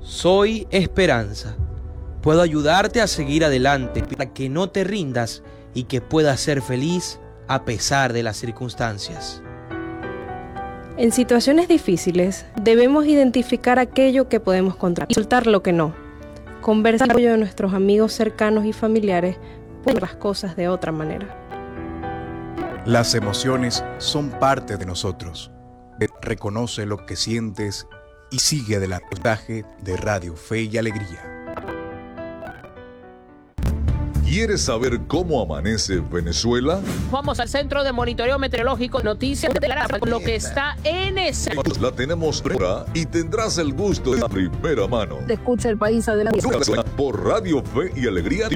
Soy esperanza. Puedo ayudarte a seguir adelante para que no te rindas y que puedas ser feliz a pesar de las circunstancias. En situaciones difíciles, debemos identificar aquello que podemos controlar y soltar lo que no. Conversar con el apoyo de nuestros amigos cercanos y familiares puede ver las cosas de otra manera. Las emociones son parte de nosotros. Reconoce lo que sientes y sigue adelante. Mensaje de Radio Fe y Alegría. ¿Quieres saber cómo amanece Venezuela? Vamos al Centro de Monitoreo Meteorológico, noticias de lo que está en esa. La tenemos ahora y tendrás el gusto de primera mano. Te escucha el país adelante. Por Radio Fe y Alegría.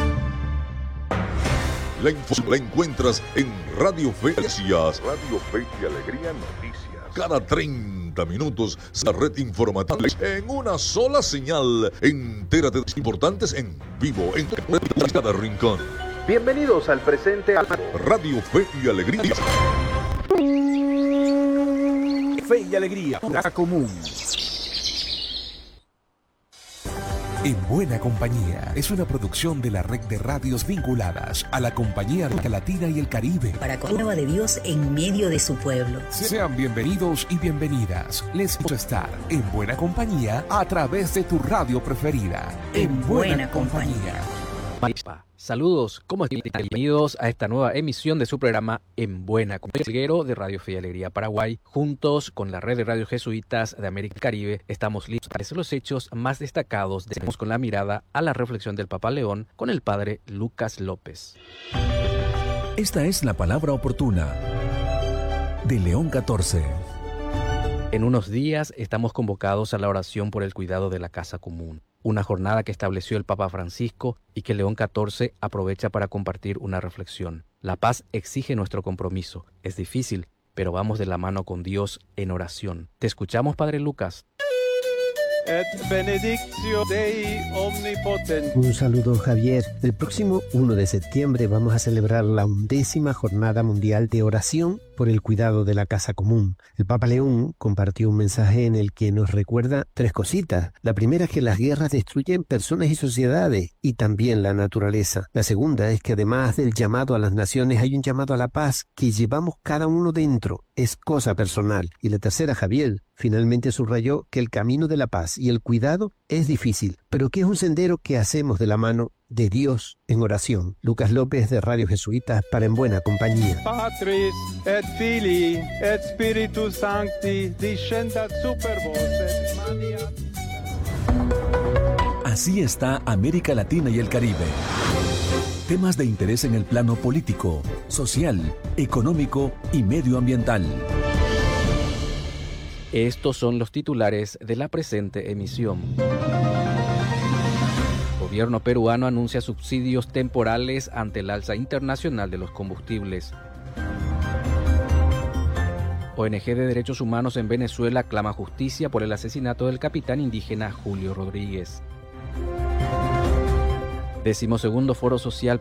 La encuentras en Radio Fe Noticias. Radio Fe y Alegría Noticias. Cada 30 minutos, la red informativa en una sola señal. Entérate de los importantes en vivo, en cada rincón. Bienvenidos al presente Radio Fe y Alegría. Fe y Alegría, casa común. En Buena Compañía es una producción de la red de radios vinculadas a la Compañía América Latina y el Caribe. Para Córdoba de Dios en medio de su pueblo. Sean bienvenidos y bienvenidas. Les gusta estar en Buena Compañía a través de tu radio preferida. En Buena Compañía. Saludos, ¿cómo están? Bienvenidos a esta nueva emisión de su programa En Buena Compañía de Radio Fe y Alegría Paraguay. Juntos con la red de radios jesuitas de América y Caribe, estamos listos para hacer los hechos más destacados. Tenemos con la mirada a la reflexión del Papa León con el padre Lucas López. Esta es la palabra oportuna de León XIV. En unos días estamos convocados a la oración por el cuidado de la casa común. Una jornada que estableció el Papa Francisco y que León XIV aprovecha para compartir una reflexión. La paz exige nuestro compromiso. Es difícil, pero vamos de la mano con Dios en oración. Te escuchamos, Padre Lucas. Et benedictio Dei omnipotens. Un saludo, Javier. El próximo 1 de septiembre vamos a celebrar la 11ª Jornada Mundial de Oración por el cuidado de la casa común. El Papa León compartió un mensaje en el que nos recuerda 3 cositas. La primera es que las guerras destruyen personas y sociedades y también la naturaleza. La segunda es que además del llamado a las naciones hay un llamado a la paz que llevamos cada uno dentro. Es cosa personal. Y la tercera, Javier, finalmente subrayó que el camino de la paz y el cuidado es difícil, pero que es un sendero que hacemos de la mano de Dios en oración. Lucas López de Radio Jesuitas para En Buena Compañía. Patris et Filii et Spiritus Sancti descendat super vos et maniat. Así está América Latina y el Caribe. Temas de interés en el plano político, social, económico y medioambiental. Estos son los titulares de la presente emisión. Gobierno peruano anuncia subsidios temporales ante el alza internacional de los combustibles. ONG de Derechos Humanos en Venezuela clama justicia por el asesinato del capitán indígena Julio Rodríguez. 12º Foro Social